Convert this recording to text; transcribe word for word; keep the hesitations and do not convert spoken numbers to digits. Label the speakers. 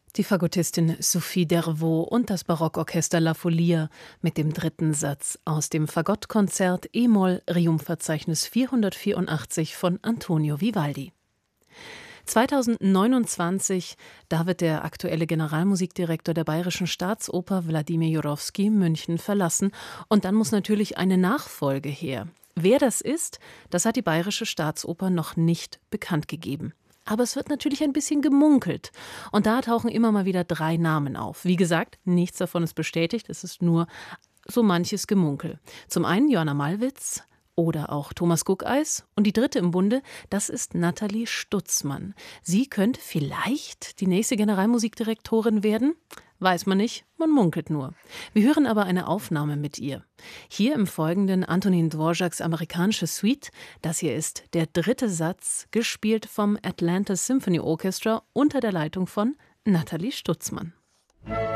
Speaker 1: Die Fagottistin Sophie Dervaux und das Barockorchester La Folia mit dem dritten Satz aus dem Fagottkonzert E-Moll Regiumverzeichnis vierhundertvierundachtzig von Antonio Vivaldi. zweitausendneunundzwanzig, da wird der aktuelle Generalmusikdirektor der Bayerischen Staatsoper Wladimir Jurowski München verlassen und dann muss natürlich eine Nachfolge her. Wer das ist, das hat die Bayerische Staatsoper noch nicht bekannt gegeben. Aber es wird natürlich ein bisschen gemunkelt. Und da tauchen immer mal wieder drei Namen auf. Wie gesagt, nichts davon ist bestätigt, es ist nur so manches Gemunkel. Zum einen Joanna Malwitz oder auch Thomas Guckeis. Und die dritte im Bunde, das ist Nathalie Stutzmann. Sie könnte vielleicht die nächste Generalmusikdirektorin werden. Weiß man nicht, man munkelt nur. Wir hören aber eine Aufnahme mit ihr. Hier im Folgenden Antonin Dvořáks amerikanische Suite. Das hier ist der dritte Satz, gespielt vom Atlanta Symphony Orchestra unter der Leitung von Nathalie Stutzmann.